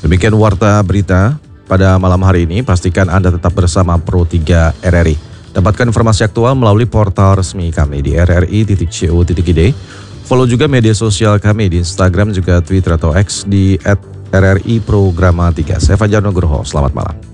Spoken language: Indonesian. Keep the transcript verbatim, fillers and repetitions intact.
Demikian warta berita pada malam hari ini. Pastikan Anda tetap bersama Pro tiga R R I. Dapatkan informasi aktual melalui portal resmi kami di r r i titik co titik i d. Follow juga media sosial kami di Instagram juga Twitter atau X di et r r i programa tiga. Saya Fajar Nugroho, selamat malam.